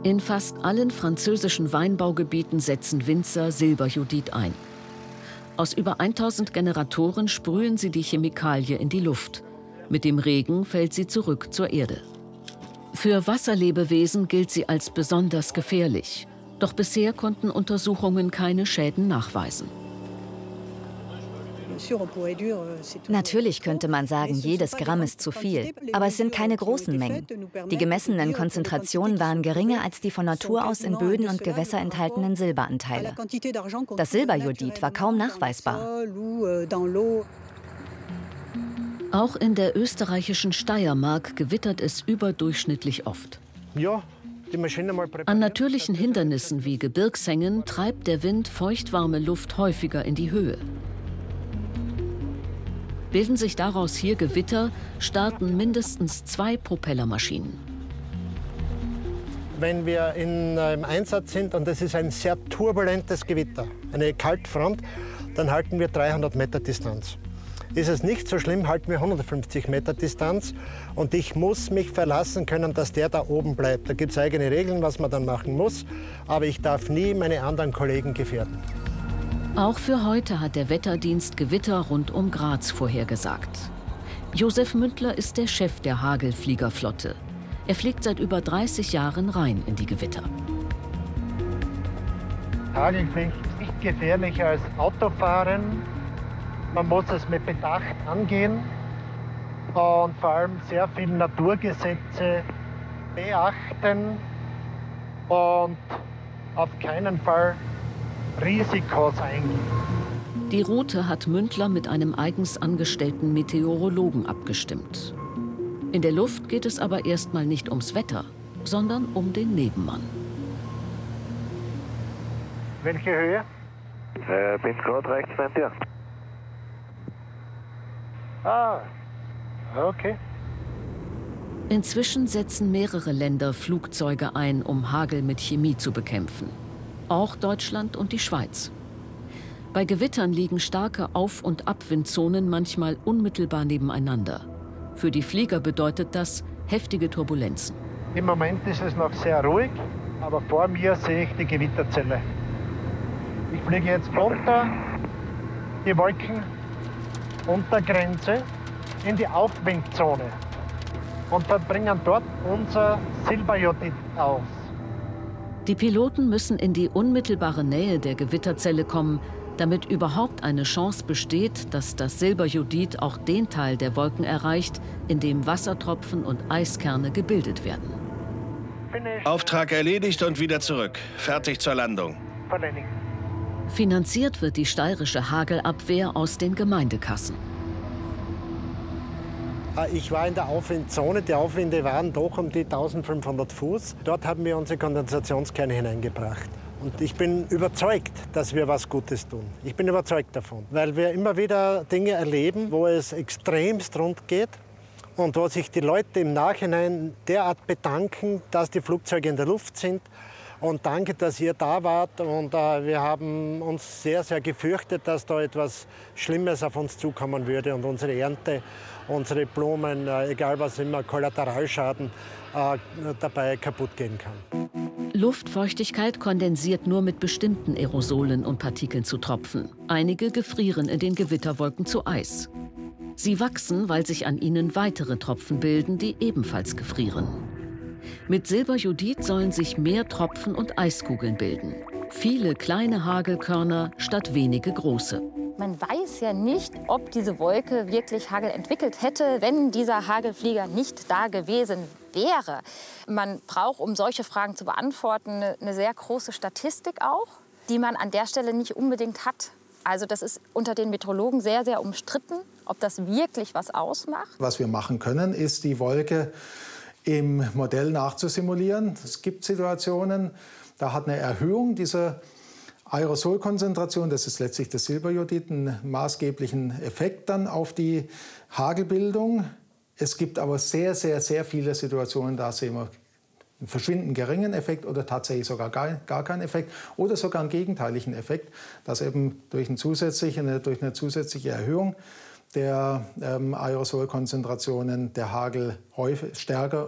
In fast allen französischen Weinbaugebieten setzen Winzer Silberjodid ein. Aus über 1000 Generatoren sprühen sie die Chemikalie in die Luft. Mit dem Regen fällt sie zurück zur Erde. Für Wasserlebewesen gilt sie als besonders gefährlich. Doch bisher konnten Untersuchungen keine Schäden nachweisen. Natürlich könnte man sagen, jedes Gramm ist zu viel, aber es sind keine großen Mengen. Die gemessenen Konzentrationen waren geringer als die von Natur aus in Böden und Gewässer enthaltenen Silberanteile. Das Silberjodid war kaum nachweisbar. Auch in der österreichischen Steiermark gewittert es überdurchschnittlich oft. An natürlichen Hindernissen wie Gebirgshängen treibt der Wind feuchtwarme Luft häufiger in die Höhe. Bilden sich daraus hier Gewitter, starten mindestens 2 Propellermaschinen. Wenn wir im Einsatz sind und es ist ein sehr turbulentes Gewitter, eine Kaltfront, dann halten wir 300 Meter Distanz. Ist es nicht so schlimm, halten wir 150 Meter Distanz und ich muss mich verlassen können, dass der da oben bleibt. Da gibt es eigene Regeln, was man dann machen muss, aber ich darf nie meine anderen Kollegen gefährden. Auch für heute hat der Wetterdienst Gewitter rund um Graz vorhergesagt. Josef Mündler ist der Chef der Hagelfliegerflotte. Er fliegt seit über 30 Jahren rein in die Gewitter. Hagelfliegen ist nicht gefährlicher als Autofahren. Man muss es mit Bedacht angehen und vor allem sehr viele Naturgesetze beachten und auf keinen Fall Risikos eingehen. Die Route hat Mündler mit einem eigens angestellten Meteorologen abgestimmt. In der Luft geht es aber erstmal nicht ums Wetter, sondern um den Nebenmann. Welche Höhe? Bin gerade rechts neben dir. Ah, okay. Inzwischen setzen mehrere Länder Flugzeuge ein, um Hagel mit Chemie zu bekämpfen. Auch Deutschland und die Schweiz. Bei Gewittern liegen starke Auf- und Abwindzonen manchmal unmittelbar nebeneinander. Für die Flieger bedeutet das heftige Turbulenzen. Im Moment ist es noch sehr ruhig, aber vor mir sehe ich die Gewitterzelle. Ich fliege jetzt runter die Wolkenuntergrenze in die Aufwindzone und verbringen dort unser Silberjodid aus. Die Piloten müssen in die unmittelbare Nähe der Gewitterzelle kommen, damit überhaupt eine Chance besteht, dass das Silberjodid auch den Teil der Wolken erreicht, in dem Wassertropfen und Eiskerne gebildet werden. Auftrag erledigt und wieder zurück. Fertig zur Landung. Finanziert wird die steirische Hagelabwehr aus den Gemeindekassen. Ich war in der Aufwindzone. Die Aufwinde waren doch um die 1500 Fuß. Dort haben wir unsere Kondensationskerne hineingebracht. Und ich bin überzeugt, dass wir was Gutes tun. Ich bin überzeugt davon, weil wir immer wieder Dinge erleben, wo es extremst rund geht und wo sich die Leute im Nachhinein derart bedanken, dass die Flugzeuge in der Luft sind. Und danke, dass ihr da wart. Und wir haben uns sehr, sehr gefürchtet, dass da etwas Schlimmes auf uns zukommen würde und unsere Ernte, unsere Blumen, egal was immer, Kollateralschaden dabei kaputt gehen kann. Luftfeuchtigkeit kondensiert nur mit bestimmten Aerosolen und Partikeln zu Tropfen. Einige gefrieren in den Gewitterwolken zu Eis. Sie wachsen, weil sich an ihnen weitere Tropfen bilden, die ebenfalls gefrieren. Mit Silberjodid sollen sich mehr Tropfen und Eiskugeln bilden. Viele kleine Hagelkörner statt wenige große. Man weiß ja nicht, ob diese Wolke wirklich Hagel entwickelt hätte, wenn dieser Hagelflieger nicht da gewesen wäre. Man braucht, um solche Fragen zu beantworten, eine sehr große Statistik auch, die man an der Stelle nicht unbedingt hat. Also das ist unter den Meteorologen sehr, sehr umstritten, ob das wirklich was ausmacht. Was wir machen können, ist die Wolke im Modell nachzusimulieren. Es gibt Situationen, da hat eine Erhöhung dieser Aerosolkonzentration, das ist letztlich das Silberjodid, einen maßgeblichen Effekt dann auf die Hagelbildung. Es gibt aber sehr, sehr, sehr viele Situationen, da sehen wir einen verschwindend geringen Effekt oder tatsächlich sogar gar keinen Effekt oder sogar einen gegenteiligen Effekt, dass eben durch eine zusätzliche Erhöhung der Aerosolkonzentrationen der Hagel häufig stärker